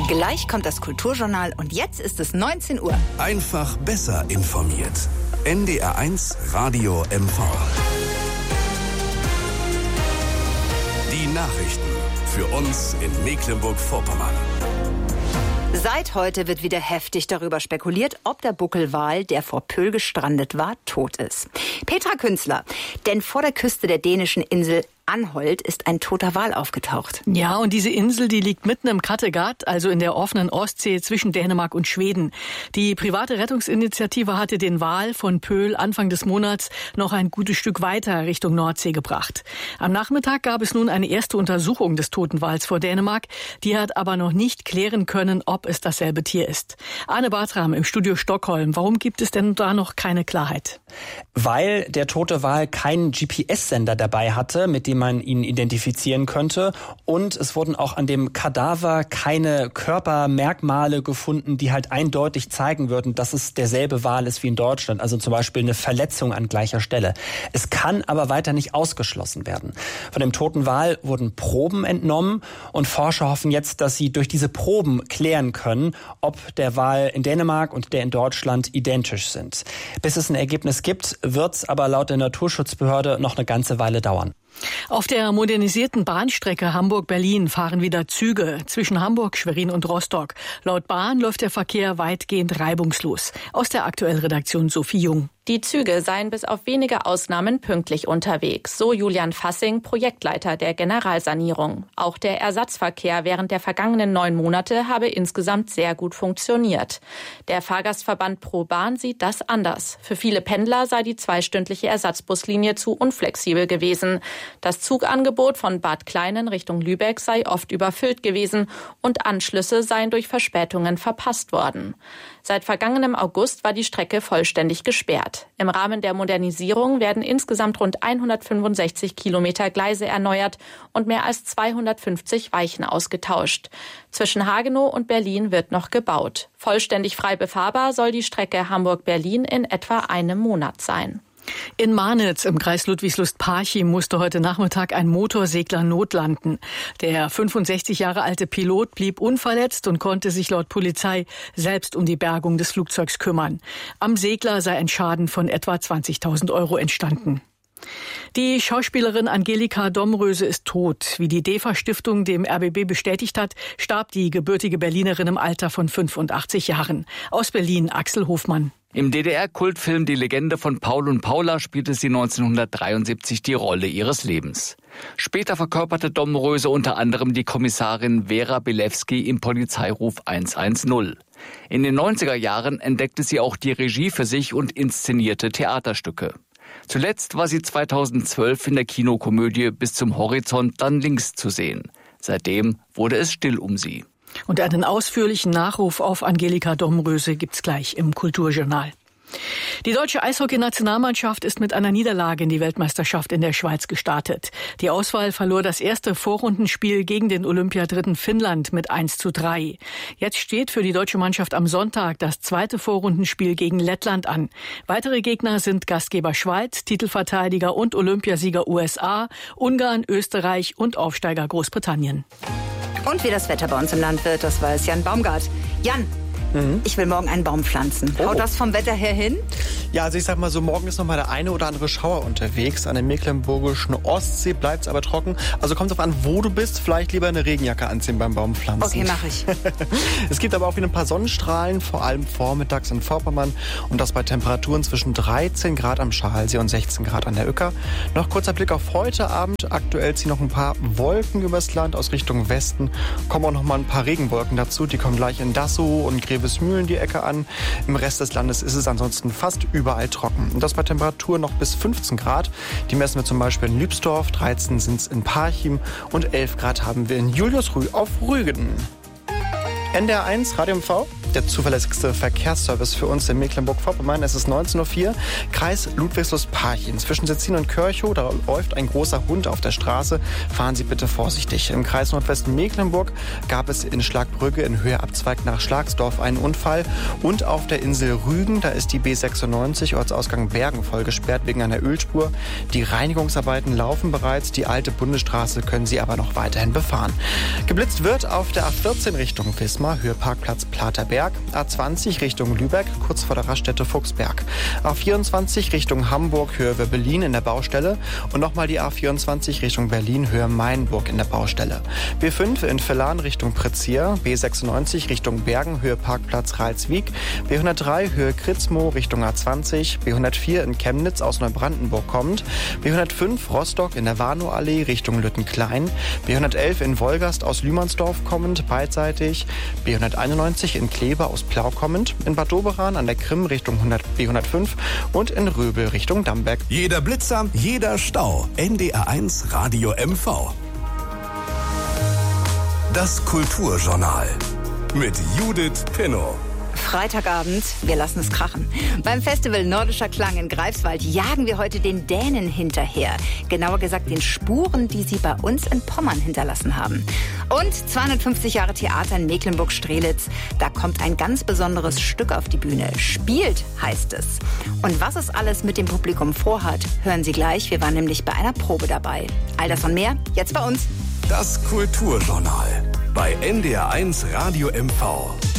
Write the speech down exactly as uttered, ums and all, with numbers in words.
Gleich kommt das Kulturjournal und jetzt ist es neunzehn Uhr. Einfach besser informiert. N D R eins Radio M V. Die Nachrichten für uns in Mecklenburg-Vorpommern. Seit heute wird wieder heftig darüber spekuliert, ob der Buckelwal, der vor Pöhl gestrandet war, tot ist. Petra Künzler, denn vor der Küste der dänischen Insel Anholt ist ein toter Wal aufgetaucht. Ja, und diese Insel, die liegt mitten im Kattegat, also in der offenen Ostsee zwischen Dänemark und Schweden. Die private Rettungsinitiative hatte den Wal von Pöhl Anfang des Monats noch ein gutes Stück weiter Richtung Nordsee gebracht. Am Nachmittag gab es nun eine erste Untersuchung des toten Wals vor Dänemark. Die hat aber noch nicht klären können, ob es dasselbe Tier ist. Arne Bartram im Studio Stockholm. Warum gibt es denn da noch keine Klarheit? Weil der tote Wal keinen G P S-Sender dabei hatte, mit dem man ihn identifizieren könnte. Und es wurden auch an dem Kadaver keine Körpermerkmale gefunden, die halt eindeutig zeigen würden, dass es derselbe Wal ist wie in Deutschland. Also zum Beispiel eine Verletzung an gleicher Stelle. Es kann aber weiter nicht ausgeschlossen werden. Von dem toten Wal wurden Proben entnommen und Forscher hoffen jetzt, dass sie durch diese Proben klären können, ob der Wal in Dänemark und der in Deutschland identisch sind. Bis es ein Ergebnis gibt, wird es aber laut der Naturschutzbehörde noch eine ganze Weile dauern. Auf der modernisierten Bahnstrecke Hamburg-Berlin fahren wieder Züge zwischen Hamburg, Schwerin und Rostock. Laut Bahn läuft der Verkehr weitgehend reibungslos. Aus der Aktuell-Redaktion Sophie Jung. Die Züge seien bis auf wenige Ausnahmen pünktlich unterwegs, so Julian Fassing, Projektleiter der Generalsanierung. Auch der Ersatzverkehr während der vergangenen neun Monate habe insgesamt sehr gut funktioniert. Der Fahrgastverband ProBahn sieht das anders. Für viele Pendler sei die zweistündliche Ersatzbuslinie zu unflexibel gewesen. Das Zugangebot von Bad Kleinen Richtung Lübeck sei oft überfüllt gewesen und Anschlüsse seien durch Verspätungen verpasst worden. Seit vergangenem August war die Strecke vollständig gesperrt. Im Rahmen der Modernisierung werden insgesamt rund hundertfünfundsechzig Kilometer Gleise erneuert und mehr als zweihundertfünfzig Weichen ausgetauscht. Zwischen Hagenow und Berlin wird noch gebaut. Vollständig frei befahrbar soll die Strecke Hamburg-Berlin in etwa einem Monat sein. In Marnitz im Kreis Ludwigslust-Parchim musste heute Nachmittag ein Motorsegler notlanden. Der fünfundsechzig Jahre alte Pilot blieb unverletzt und konnte sich laut Polizei selbst um die Bergung des Flugzeugs kümmern. Am Segler sei ein Schaden von etwa zwanzigtausend Euro entstanden. Die Schauspielerin Angelika Domröse ist tot. Wie die DEFA-Stiftung dem R B B bestätigt hat, starb die gebürtige Berlinerin im Alter von fünfundachtzig Jahren. Aus Berlin Axel Hofmann. Im D D R-Kultfilm Die Legende von Paul und Paula spielte sie neunzehnhundertdreiundsiebzig die Rolle ihres Lebens. Später verkörperte Domröse unter anderem die Kommissarin Vera Bilewski im Polizeiruf hundertzehn. In den neunziger Jahren entdeckte sie auch die Regie für sich und inszenierte Theaterstücke. Zuletzt war sie zweitausendzwölf in der Kinokomödie Bis zum Horizont dann links zu sehen. Seitdem wurde es still um sie. Und einen ausführlichen Nachruf auf Angelika Domröse gibt's gleich im Kulturjournal. Die deutsche Eishockey-Nationalmannschaft ist mit einer Niederlage in die Weltmeisterschaft in der Schweiz gestartet. Die Auswahl verlor das erste Vorrundenspiel gegen den Olympiadritten Finnland mit eins zu drei. Jetzt steht für die deutsche Mannschaft am Sonntag das zweite Vorrundenspiel gegen Lettland an. Weitere Gegner sind Gastgeber Schweiz, Titelverteidiger und Olympiasieger U S A, Ungarn, Österreich und Aufsteiger Großbritannien. Und wie das Wetter bei uns im Land wird, das weiß Jan Baumgart. Jan, mhm. ich will morgen einen Baum pflanzen. Oh. Haut das vom Wetter her hin? Ja, also ich sag mal so, morgen ist noch mal der eine oder andere Schauer unterwegs. An der mecklenburgischen Ostsee bleibt es aber trocken. Also kommt drauf an, wo du bist. Vielleicht lieber eine Regenjacke anziehen beim Baumpflanzen. Okay, mache ich. Es gibt aber auch wieder ein paar Sonnenstrahlen, vor allem vormittags in Vorpommern. Und das bei Temperaturen zwischen dreizehn Grad am Schalsee und sechzehn Grad an der Uecker. Noch kurzer Blick auf heute Abend. Aktuell ziehen noch ein paar Wolken übers Land aus Richtung Westen. Kommen auch noch mal ein paar Regenwolken dazu. Die kommen gleich in Dassow und Grevesmühlen die Ecke an. Im Rest des Landes ist es ansonsten fast überall trocken. Und das bei Temperaturen noch bis fünfzehn Grad. Die messen wir zum Beispiel in Lübsdorf, dreizehn sind es in Parchim und elf Grad haben wir in Juliusrüh auf Rügen. N D R eins, Radio M V. der zuverlässigste Verkehrsservice für uns in Mecklenburg-Vorpommern. Es ist neunzehn Uhr vier, Kreis Ludwigslust-Parchim. Zwischen Setzin und Körchow, da läuft ein großer Hund auf der Straße. Fahren Sie bitte vorsichtig. Im Kreis Nordwesten Mecklenburg gab es in Schlagbrügge in Höhe Abzweig nach Schlagsdorf einen Unfall. Und auf der Insel Rügen, da ist die B sechsundneunzig, Ortsausgang Bergen, voll gesperrt wegen einer Ölspur. Die Reinigungsarbeiten laufen bereits. Die alte Bundesstraße können Sie aber noch weiterhin befahren. Geblitzt wird auf der A vierzehn Richtung Wismar, Höhe Parkplatz Platerberg. A zwanzig Richtung Lübeck, kurz vor der Raststätte Fuchsberg. A vierundzwanzig Richtung Hamburg, Höhe Berlin in der Baustelle. Und nochmal die A vierundzwanzig Richtung Berlin, Höhe Mainburg in der Baustelle. B fünf in Villan Richtung Pritzia. B sechsundneunzig Richtung Bergen, Höhe Parkplatz Ralswiek. B hundertdrei Höhe Kritzmo Richtung A zwanzig. B hundertvier in Chemnitz aus Neubrandenburg kommt. B hundertfünf Rostock in der Warnow-Allee Richtung Lüttenklein. B hundertelf in Wolgast aus Lühmannsdorf kommend, beidseitig. B hunderteinundneunzig in Kleve aus Plau kommend. In Bad Doberan an der Krim Richtung B hundertfünf und in Röbel Richtung Dambeck. Jeder Blitzer, jeder Stau. N D R eins Radio M V. Das Kulturjournal mit Judith Pinnow. Freitagabend, wir lassen es krachen. Beim Festival Nordischer Klang in Greifswald jagen wir heute den Dänen hinterher. Genauer gesagt den Spuren, die sie bei uns in Pommern hinterlassen haben. Und zweihundertfünfzig Jahre Theater in Mecklenburg-Strelitz. Da kommt ein ganz besonderes Stück auf die Bühne. Spielt, heißt es. Und was es alles mit dem Publikum vorhat, hören Sie gleich. Wir waren nämlich bei einer Probe dabei. All das und mehr, jetzt bei uns. Das Kulturjournal bei N D R eins Radio M V.